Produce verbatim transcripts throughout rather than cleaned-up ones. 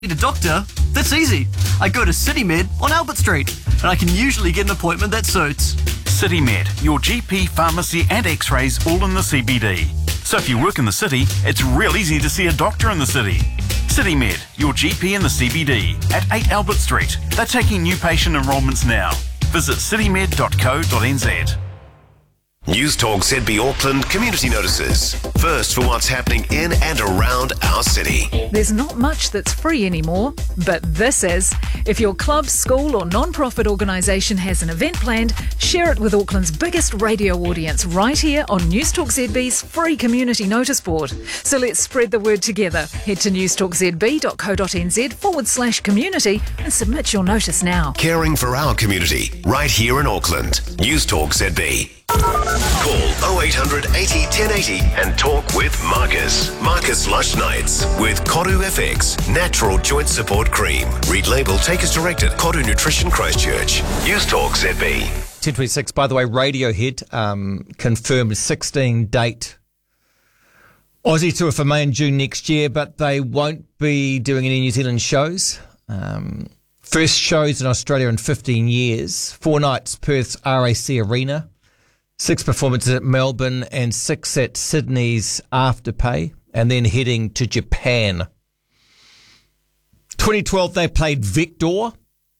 Need a doctor? That's easy. I go to CityMed on Albert Street, and I can usually get an appointment that suits. CityMed, your G P, pharmacy and x-rays all in the C B D. So if you work in the city, it's real easy to see a doctor in the city. CityMed, your G P in the C B D at eight Albert Street. They're taking new patient enrolments now. Visit citymed dot co dot n z. News Talk Z B Auckland community notices. First for what's happening in and around our city. There's not much that's free anymore, but this is. If your club, school or non-profit organisation has an event planned, share it with Auckland's biggest radio audience right here on News Talk Z B's free community notice board. So let's spread the word together. Head to newstalkzb.co.nz forward slash community and submit your notice now. Caring for our community right here in Auckland. News Talk Z B. Call oh eight hundred eighty ten eighty and talk with Marcus. Marcus Lush Nights with Koru F X Natural Joint Support Cream. Read label, take as directed. Koru Nutrition Christchurch. News Talk Z B. ten twenty-six, by the way, Radiohead um, confirmed sixteen date Aussie tour for May and June next year, but they won't be doing any New Zealand shows. Um, first shows in Australia in fifteen years. Four nights, Perth's R A C Arena. Six performances at Melbourne and six at Sydney's Afterpay, and then heading to Japan. twenty twelve, they played Vector.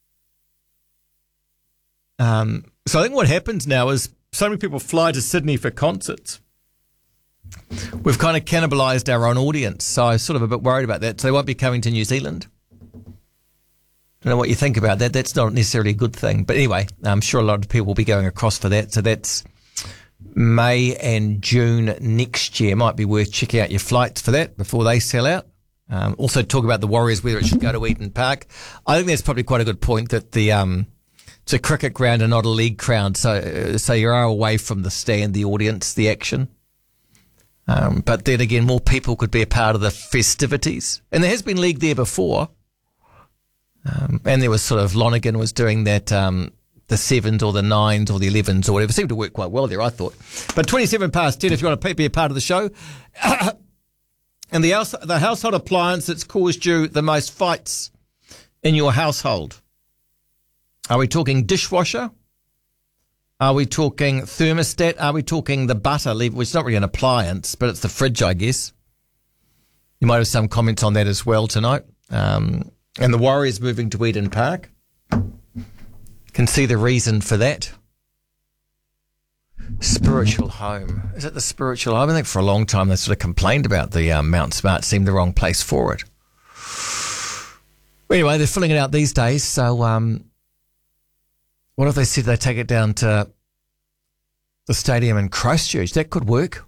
Um, so I think what happens now is so many people fly to Sydney for concerts. We've kind of cannibalised our own audience, so I'm sort of a bit worried about that. So they won't be coming to New Zealand. I don't know what you think about that. That's not necessarily a good thing. But anyway, I'm sure a lot of people will be going across for that. So that's May and June next year. Might be worth checking out your flights for that before they sell out. Um, also talk about the Warriors, whether it should go to Eden Park. I think that's probably quite a good point that the um, it's a cricket ground and not a league ground. So, uh, so you are away from the stand, the audience, the action. Um, but then again, more people could be a part of the festivities. And there has been league there before. Um, and there was sort of Lonergan was doing that, um, the sevens or the nines or the elevens or whatever. It seemed to work quite well there, I thought. But twenty-seven past ten, if you want to be a part of the show. And the, house, the household appliance that's caused you the most fights in your household. Are we talking dishwasher? Are we talking thermostat? Are we talking the butter lever, which is not really an appliance, but it's the fridge, I guess. You might have some comments on that as well tonight. Um, and the Warriors moving to Eden Park. Can see the reason for that. Spiritual home. Is it the spiritual home? I think for a long time they sort of complained about the um, Mount Smart seemed the wrong place for it. Anyway, they're filling it out these days. So um, what if they said they take it down to the stadium in Christchurch? That could work.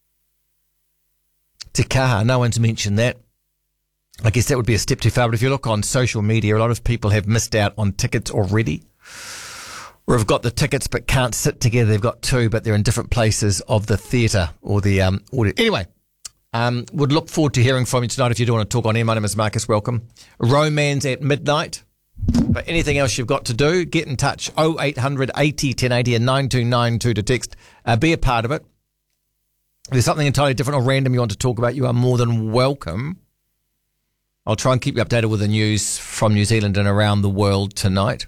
Te Kaha, no one's mentioned that. I guess that would be a step too far. But if you look on social media, a lot of people have missed out on tickets already. Or have got the tickets but can't sit together. They've got two, but they're in different places of the theatre or the um, audio. Anyway, um, would look forward to hearing from you tonight if you do want to talk on air. My name is Marcus. Welcome. Romans at midnight. But anything else you've got to do, get in touch. oh eight hundred eighty ten eighty and nine two nine two to text. Uh, be a part of it. If there's something entirely different or random you want to talk about, you are more than welcome. I'll try and keep you updated with the news from New Zealand and around the world tonight.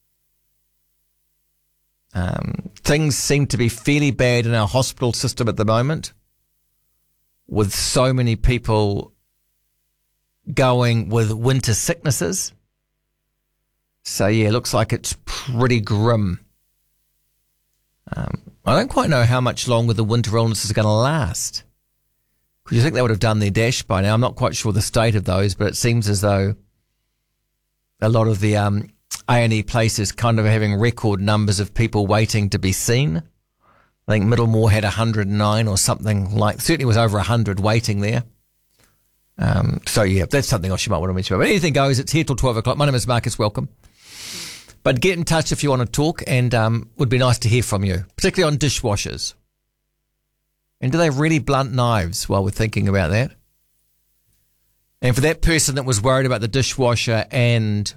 Um, things seem to be fairly bad in our hospital system at the moment, with so many people going with winter sicknesses. So, yeah, it looks like it's pretty grim. Um, I don't quite know how much longer the winter illness is going to last. Because you think they would have done their dash by now. I'm not quite sure the state of those, but it seems as though a lot of the um, A and E places kind of having record numbers of people waiting to be seen. I think Middlemore had one hundred nine or something like, certainly was over one hundred waiting there. Um, so, yeah, that's something else you might want to mention. But anything goes. It's here till twelve o'clock. My name is Marcus. Welcome. But get in touch if you want to talk, and um, would be nice to hear from you, particularly on dishwashers. And do they really blunt knives while we're thinking about that? And for that person that was worried about the dishwasher and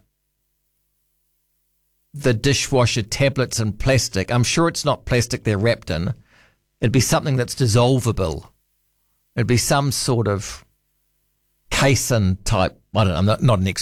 the dishwasher tablets and plastic, I'm sure it's not plastic they're wrapped in. It'd be something that's dissolvable. It'd be some sort of casein type I don't know, I'm not, not an expert.